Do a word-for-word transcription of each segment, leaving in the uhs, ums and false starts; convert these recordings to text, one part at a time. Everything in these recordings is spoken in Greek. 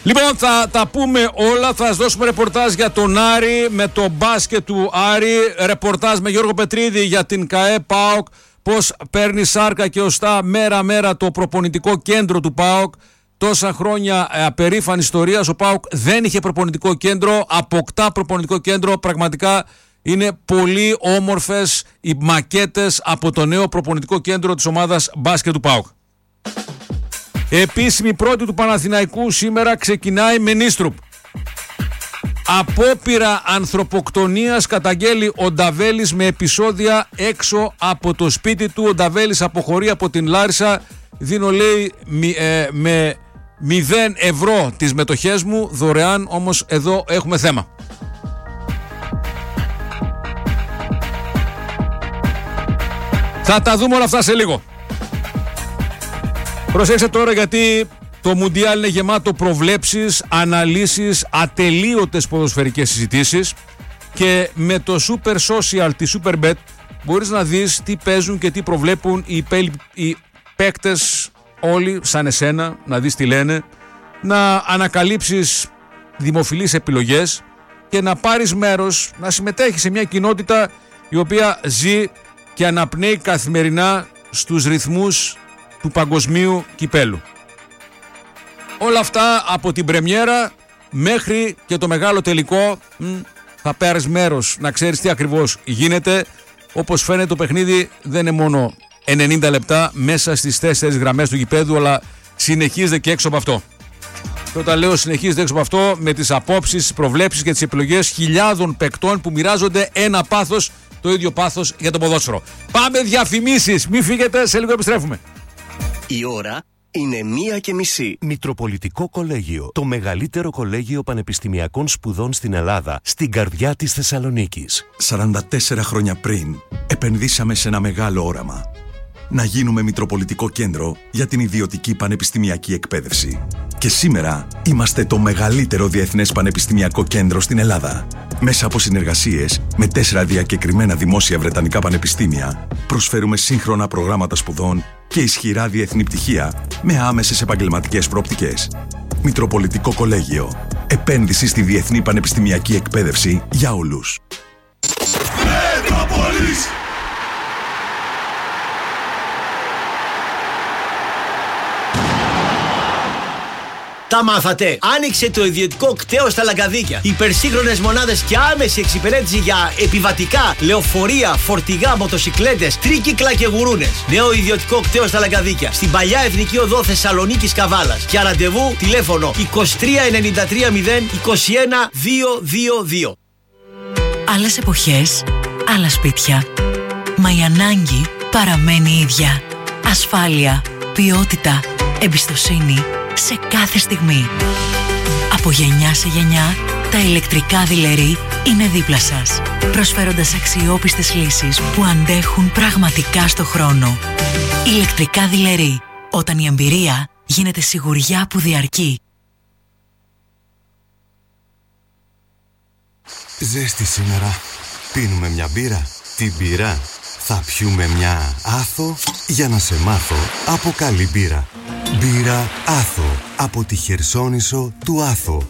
Λοιπόν, θα τα πούμε όλα. Θα σας δώσουμε ρεπορτάζ για τον Άρη με το μπάσκετ του Άρη. Ρεπορτάζ με Γιώργο Πετρίδη για την ΚΑΕ ΠΑΟΚ. Πώς παίρνει σάρκα και οστά μέρα-μέρα το προπονητικό κέντρο του ΠΑΟΚ. Τόσα χρόνια απερήφανη ιστορίας. Ο ΠΑΟΚ δεν είχε προπονητικό κέντρο. Αποκτά προπονητικό κέντρο. Πραγματικά είναι πολύ όμορφες οι μακέτες από το νέο προπονητικό κέντρο της ομάδας μπάσκετ του ΠΑΟΚ. Επίσημη πρώτη του Παναθηναϊκού σήμερα ξεκινάει με Νίστρουπ. Απόπειρα ανθρωποκτονίας καταγγέλει ο Νταβέλης με επεισόδια έξω από το σπίτι του. Ο Νταβέλης αποχωρεί από την Λάρισα. Δίνω, λέει, μη, ε, με μηδέν ευρώ τις μετοχές μου, δωρεάν, όμως εδώ έχουμε θέμα. Θα τα δούμε όλα αυτά σε λίγο. Προσέξτε τώρα, γιατί το Μουντιάλ είναι γεμάτο προβλέψεις, αναλύσεις, ατελείωτες ποδοσφαιρικές συζητήσεις και με το Super Social τη Superbet μπορείς να δεις τι παίζουν και τι προβλέπουν οι, πέ, οι παίκτες όλοι σαν εσένα, να δεις τι λένε, να ανακαλύψεις δημοφιλείς επιλογές και να πάρεις μέρος, να συμμετέχεις σε μια κοινότητα η οποία ζει και αναπνέει καθημερινά στους ρυθμούς του παγκοσμίου κυπέλου. Όλα αυτά από την πρεμιέρα μέχρι και το μεγάλο τελικό. Μ, θα πάρεις μέρος να ξέρεις τι ακριβώς γίνεται. Όπως φαίνεται, το παιχνίδι δεν είναι μόνο ενενήντα λεπτά μέσα στις τέσσερις γραμμές του γηπέδου, αλλά συνεχίζεται και έξω από αυτό. Και όταν λέω συνεχίζεται έξω από αυτό, με τις απόψεις, τις προβλέψεις και τις επιλογές χιλιάδων παικτών που μοιράζονται ένα πάθος, το ίδιο πάθος για το ποδόσφαιρο. Πάμε διαφημίσεις, μην φύγετε, σε λίγο επιστρέφουμε. Η ώρα είναι μία και μισή. Μητροπολιτικό Κολέγιο, το μεγαλύτερο κολέγιο πανεπιστημιακών σπουδών στην Ελλάδα, στην καρδιά της Θεσσαλονίκης. σαράντα τέσσερα χρόνια πριν, επενδύσαμε σε ένα μεγάλο όραμα. Να γίνουμε Μητροπολιτικό Κέντρο για την ιδιωτική πανεπιστημιακή εκπαίδευση. Και σήμερα είμαστε το μεγαλύτερο διεθνές πανεπιστημιακό κέντρο στην Ελλάδα. Μέσα από συνεργασίες με τέσσερα διακεκριμένα δημόσια βρετανικά πανεπιστήμια, προσφέρουμε σύγχρονα προγράμματα σπουδών και ισχυρά διεθνή πτυχία με άμεσες επαγγελματικές προοπτικές. Μητροπολιτικό Κολέγιο. Επένδυση στη διεθνή πανεπιστημιακή εκπαίδευση για όλους. Μέτροπολης! Τα μάθατε! Άνοιξε το ιδιωτικό κτέο στα Λαγκαδίκια. Υπερσύγχρονες μονάδες και άμεση εξυπηρέτηση για επιβατικά, λεωφορεία, φορτηγά, μοτοσικλέτες, τρίκυκλα και γουρούνες. Νέο ιδιωτικό κτέο στα Λαγκαδίκια. Στην παλιά Εθνική Οδό Θεσσαλονίκης Καβάλας. Για ραντεβού τηλέφωνο είκοσι τρία ενενήντα τρία μηδέν είκοσι ένα διακόσια είκοσι δύο. Άλλες εποχές, άλλα σπίτια. Μα η ανάγκη παραμένει ίδια. Ασφάλεια, ποιότητα, εμπιστοσύνη σε κάθε στιγμή. Από γενιά σε γενιά, τα ηλεκτρικά δειλερί είναι δίπλα σας, προσφέροντας αξιόπιστες λύσεις που αντέχουν πραγματικά στο χρόνο. Ηλεκτρικά δειλερί, όταν η εμπειρία γίνεται σιγουριά που διαρκεί. Ζέστη σήμερα. Πίνουμε μια μπύρα. Την μπύρα θα πιούμε μια Άθο για να σε μάθω από καλή μπύρα. Μπύρα Άθο, από τη Χερσόνησο του Άθο.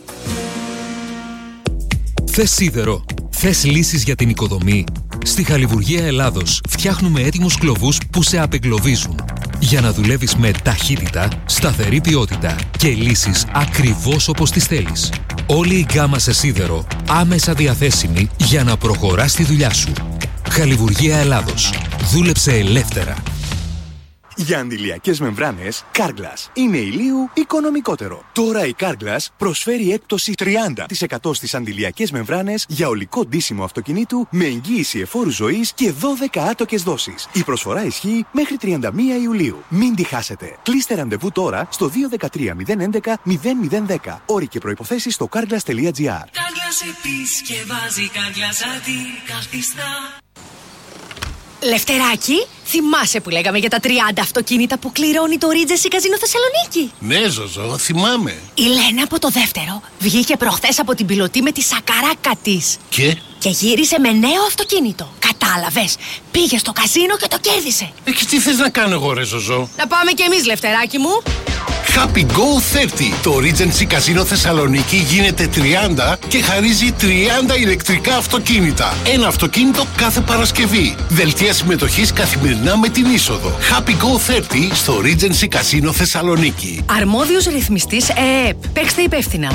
Θες σίδερο, θες λύσεις για την οικοδομή. Στη Χαλιβουργία Ελλάδος φτιάχνουμε έτοιμους κλωβούς που σε απεγκλωβίζουν, για να δουλεύεις με ταχύτητα, σταθερή ποιότητα και λύσεις ακριβώς όπως τις θέλεις. Όλη η γκάμα σε σίδερο άμεσα διαθέσιμη για να προχωράς τη δουλειά σου. Χαλιβουργία Ελλάδος. Δούλεψε ελεύθερα. Για αντιλιακές μεμβράνες, Carglass είναι ηλίου οικονομικότερο. Τώρα η Carglass προσφέρει έκπτωση τριάντα τοις εκατό στις αντιλιακές μεμβράνες για ολικό ντύσιμο αυτοκινήτου με εγγύηση εφόρου ζωής και δώδεκα άτοκες δόσεις. Η προσφορά ισχύει μέχρι τριάντα μία Ιουλίου. Μην τη χάσετε. Κλείστε ραντεβού τώρα στο δύο ένα τρία μηδέν έντεκα μηδέν μηδέν δέκα. Όροι και προϋποθέσεις στο carglass τελεία gr. Carglass επισκευάζει, Carglass αντικαθιστά. Λευτεράκι, θυμάσαι που λέγαμε για τα τριάντα αυτοκίνητα που κληρώνει το Regency Casino Θεσσαλονίκη? Ναι, Ζωζό, θυμάμαι. Η Λένα από το δεύτερο βγήκε προχθές από την πιλωτή με τη σακαράκα της. Και? Και γύρισε με νέο αυτοκίνητο. Κατάλαβες, πήγε στο καζίνο και το κέρδισε. Ε, και τι θες να κάνω εγώ, ρε Ζωζό? Να πάμε κι εμείς, Λευτεράκι μου. Happy Go τριάντα. Το Regency Casino Θεσσαλονίκη γίνεται τριάντα και χαρίζει τριάντα ηλεκτρικά αυτοκίνητα. Ένα αυτοκίνητο κάθε Παρασκευή. Δελτία συμμετοχής καθημερινά με την είσοδο. Happy Go τριάντα στο Regency Casino Θεσσαλονίκη. Αρμόδιος ρυθμιστής ΕΕΠ. Παίξτε υπεύθυνα.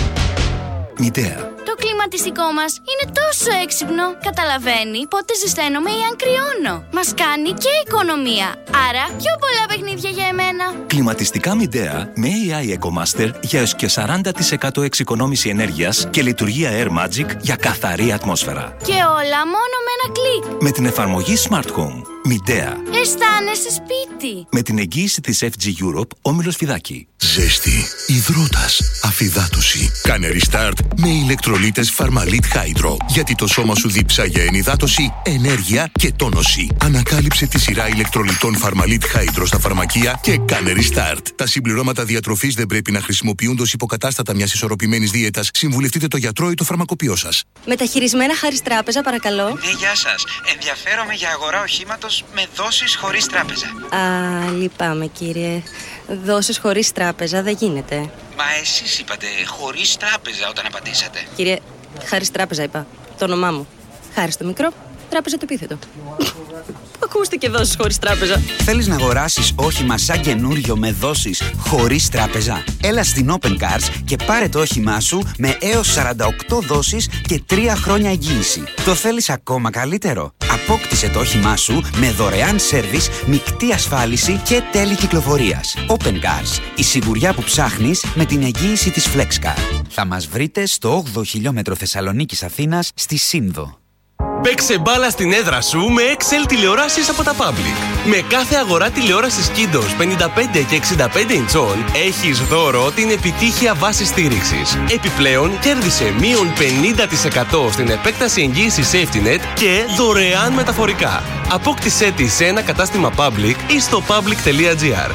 Μητέα. Το κλιματιστικό μας είναι τόσο έξυπνο. Καταλαβαίνει πότε ζεσταίνομαι ή αν κρυώνω. Μας κάνει και οικονομία. Άρα πιο πολλά παιχνίδια για εμένα. Κλιματιστικά Midea με έι άι EcoMaster για έως και σαράντα τοις εκατό εξοικονόμηση ενέργειας και λειτουργία Air Magic για καθαρή ατμόσφαιρα. Και όλα μόνο με ένα κλικ. Με την εφαρμογή Smart Home. Midea. Αισθάνεσαι σπίτι. Με την εγγύηση της εφ τζι Europe, Όμιλος Φιδάκη. Ζέστη, υδρότας, αφυδάτωση. Κάνε restart με ηλεκτρολίτες Φαρμαλίτ Hydro. Γιατί το σώμα σου δίψα για ενυδάτωση, ενέργεια και τόνωση. Ανακάλυψε τη σειρά ηλεκτρολιτών Φαρμαλίτ Hydro στα φαρμακεία και κάνε restart. Τα συμπληρώματα διατροφής δεν πρέπει να χρησιμοποιούνται ως υποκατάστατα μιας ισορροπημένης δίαιτας. Συμβουλευτείτε το γιατρό ή το φαρμακοποιό σας. Μεταχειρισμένα Χάρις Τράπεζα, παρακαλώ. Ναι, γεια σας. Ενδιαφέρομαι για αγορά οχήματος με δόσεις χωρίς τράπεζα. Α, λυπάμαι κύριε. Δόσεις χωρίς τράπεζα δεν γίνεται. Μα εσείς είπατε χωρίς τράπεζα όταν απαντήσατε. Κύριε, Χάρις Τράπεζα είπα. Το όνομά μου. Χάρις το μικρό, τράπεζα το επίθετο. Ακούστηκε δόσεις χωρίς τράπεζα. Θέλεις να αγοράσεις όχημα σαν καινούριο με δόσεις χωρίς τράπεζα? Έλα στην Open Cars και πάρε το όχημά σου με έως σαράντα οκτώ δόσεις και τρία χρόνια εγγύηση. Το θέλεις ακόμα καλύτερο? Απόκτησε το όχημά σου με δωρεάν σέρβις, μεικτή ασφάλιση και τέλη κυκλοφορίας. Open Cars. Η σιγουριά που ψάχνεις με την εγγύηση της FlexCar. Θα μας βρείτε στο όγδοο χιλιόμετρο Θεσσαλονίκης Αθήνας στη Σύνδο. Παίξε μπάλα στην έδρα σου με Excel τηλεοράσεις από τα Public. Με κάθε αγορά τηλεόρασης Kindos πενήντα πέντε και εξήντα πέντε ιντσών έχεις δώρο την επιτύχεια βάση στήριξης. Επιπλέον κέρδισε μείον πενήντα τοις εκατό στην επέκταση εγγύησης SafetyNet και δωρεάν μεταφορικά. Απόκτησέ τη σε ένα κατάστημα Public ή στο public τελεία gr.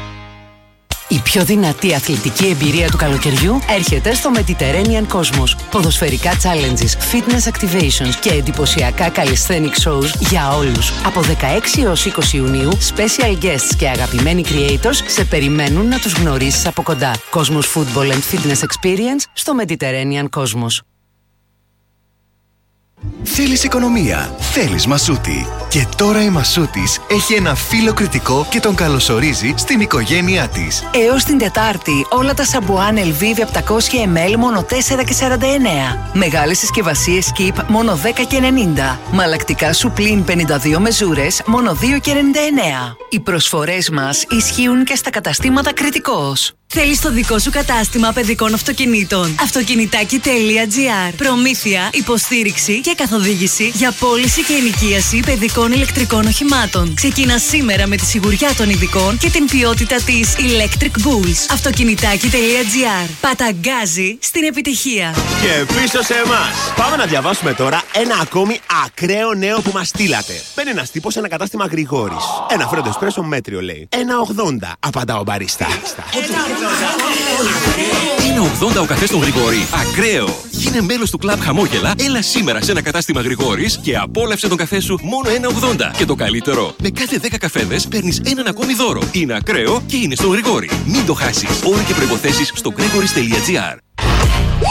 Η πιο δυνατή αθλητική εμπειρία του καλοκαιριού έρχεται στο Mediterranean Cosmos. Ποδοσφαιρικά challenges, fitness activations και εντυπωσιακά calisthenic shows για όλους. Από δεκαέξι έως είκοσι Ιουνίου, special guests και αγαπημένοι creators σε περιμένουν να τους γνωρίσεις από κοντά. Cosmos Football and Fitness Experience στο Mediterranean Cosmos. Θέλεις οικονομία, θέλεις Μασούτη. Και τώρα η Μασούτης έχει ένα φύλλο κριτικό και τον καλωσορίζει στην οικογένειά της. Έως την Τετάρτη, όλα τα σαμπουάν ελ βι επτακόσια μιλιλίτρα μόνο τέσσερα και σαράντα εννέα. Μεγάλες συσκευασίες Keep μόνο δέκα και ενενήντα. Μαλακτικά Supreme πενήντα δύο μεζούρες μόνο δύο και ενενήντα εννέα. Οι προσφορές μας ισχύουν και στα καταστήματα Κριτικός. Θέλεις το δικό σου κατάστημα παιδικών αυτοκινήτων? Αυτοκινητάκι τελεία gr. Προμήθεια, υποστήριξη και καθοδήγηση για πώληση και ενοικίαση παιδικών ηλεκτρικών οχημάτων. Ξεκίνα σήμερα με τη σιγουριά των ειδικών και την ποιότητα της Electric Bulls. Αυτοκινητάκι τελεία gr. Παταγκάζει στην επιτυχία. Και πίσω σε εμάς. Πάμε να διαβάσουμε τώρα ένα ακόμη ακραίο νέο που μας στείλατε. Μπαίνει ένας τύπος σε ένα κατάστημα Γρηγόρης. Ένα φρέντο εσπρέσο μέτριο λέει. ένα ογδόντα, απαντά ο μπαρίστα. Είναι ογδόντα ο καφές των Γρηγόρη. Ακραίο! Γίνε μέλος του κλαμπ Χαμόγελα, έλα σήμερα σε ένα κατάστημα Γρηγόρης και απόλαυσε τον καφέ σου μόνο ένα ογδόντα. Και το καλύτερο, με κάθε δέκα καφέδες παίρνεις έναν ακόμη δώρο. Είναι ακραίο και είναι στον Γρηγόρη. Μην το χάσεις. Όροι και προϋποθέσεις στο gregoris τελεία gr.